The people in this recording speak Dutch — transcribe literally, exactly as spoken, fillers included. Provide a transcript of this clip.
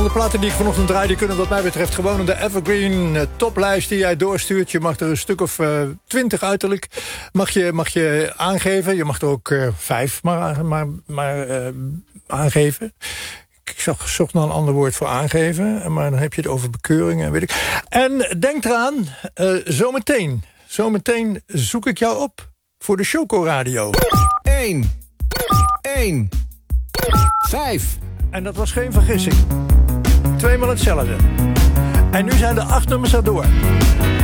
Alle platen die ik vanochtend draai, die kunnen wat mij betreft gewoon in de Evergreen uh, toplijst die jij doorstuurt. Je mag er een stuk of uh, twintig uiterlijk mag je, mag je aangeven. Je mag er ook uh, vijf maar, maar, maar uh, aangeven. Ik zag, zocht naar een ander woord voor aangeven, maar dan heb je het over bekeuringen, weet ik. En denk eraan, uh, zometeen, zometeen zoek ik jou op voor de Choco Radio. één, één, vijf. En dat was geen vergissing. Tweemaal hetzelfde. En nu zijn de acht nummers erdoor.